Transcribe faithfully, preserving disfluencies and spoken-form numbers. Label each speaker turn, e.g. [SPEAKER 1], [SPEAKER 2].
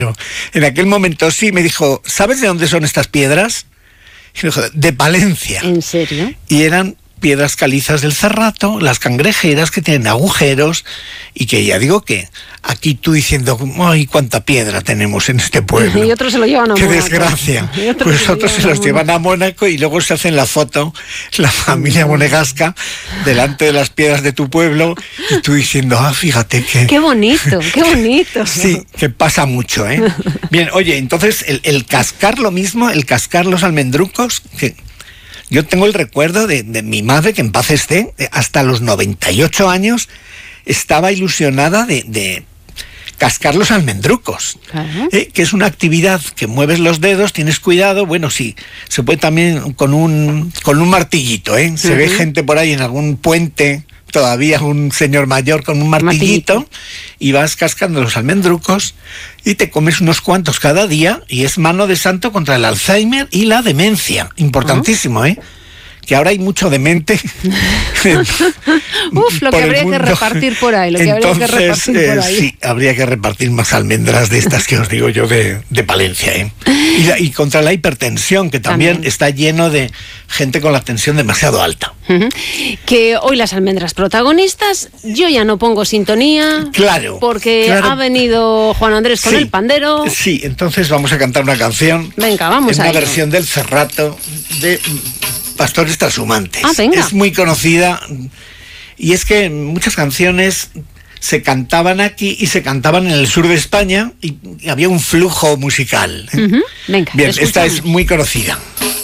[SPEAKER 1] En aquel momento sí, me dijo, ¿sabes de dónde son estas piedras? Y me dijo, de Palencia.
[SPEAKER 2] ¿En serio?
[SPEAKER 1] Y eran piedras calizas del Cerrato, las cangrejeras que tienen agujeros, y que ya digo que aquí tú diciendo, ¡ay, cuánta piedra tenemos en este pueblo!
[SPEAKER 2] Y otros se lo llevan a
[SPEAKER 1] ¡Qué
[SPEAKER 2] Mónaco!
[SPEAKER 1] desgracia!
[SPEAKER 2] Otros
[SPEAKER 1] Pues
[SPEAKER 2] se
[SPEAKER 1] otros se los
[SPEAKER 2] a
[SPEAKER 1] llevan a Mónaco y luego se hacen la foto, la familia monegasca, delante de las piedras de tu pueblo, y tú diciendo, ¡ah, fíjate que...
[SPEAKER 2] ¡Qué bonito, qué bonito!
[SPEAKER 1] Sí, que pasa mucho, ¿eh? Bien, oye, entonces el, el cascar lo mismo, el cascar los almendrucos, que... Yo tengo el recuerdo de, de mi madre, que en paz esté, hasta los noventa y ocho años, estaba ilusionada de, de cascar los almendrucos,
[SPEAKER 2] Claro.
[SPEAKER 1] ¿eh? Que es una actividad que mueves los dedos, tienes cuidado, bueno, sí, se puede también con un, con un martillito, ¿eh? Se uh-huh. ve gente por ahí en algún puente, todavía un señor mayor con un martillito, martillito, y vas cascando los almendrucos y te comes unos cuantos cada día, y es mano de santo contra el Alzheimer y la demencia. Importantísimo, ¿eh? Que ahora hay mucho demente.
[SPEAKER 2] Uf, lo que habría que repartir por ahí, lo que
[SPEAKER 1] Entonces,
[SPEAKER 2] habría que repartir
[SPEAKER 1] eh,
[SPEAKER 2] por ahí.
[SPEAKER 1] Sí, habría que repartir más almendras de estas que os digo yo de, de Palencia, ¿eh? Y, la, y contra la hipertensión, que también, también está lleno de gente con la tensión demasiado alta.
[SPEAKER 2] Uh-huh. Que hoy las almendras protagonistas, yo ya no pongo sintonía.
[SPEAKER 1] Claro.
[SPEAKER 2] Porque
[SPEAKER 1] claro.
[SPEAKER 2] ha venido Juan Andrés con
[SPEAKER 1] sí,
[SPEAKER 2] el pandero.
[SPEAKER 1] Sí, entonces vamos a cantar una canción.
[SPEAKER 2] Venga, vamos a
[SPEAKER 1] una
[SPEAKER 2] ello.
[SPEAKER 1] versión del Cerrato de Pastores Trashumantes.
[SPEAKER 2] Ah, venga.
[SPEAKER 1] Es muy conocida, y es que muchas canciones se cantaban aquí y se cantaban en el sur de España, y había un flujo musical.
[SPEAKER 2] Uh-huh. Venga,
[SPEAKER 1] bien, esta es muy conocida.